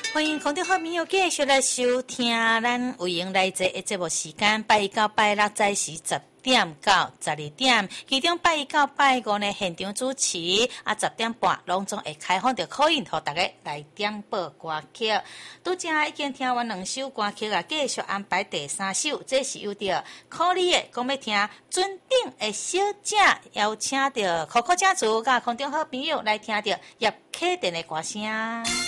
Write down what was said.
欢迎空中好朋友继续来收听咱有闲来这节目时间，拜一到拜六早时10点到12点，其中拜一到拜五呢现场主持10点半，拢总会开放着口音，和大家来点播歌曲。拄则已经听完2首歌曲啊，继续安排第3首，这是有着可丽的，讲要听尊顶的小姐，邀请着可可家族甲空中好朋友来听着叶启田的歌声。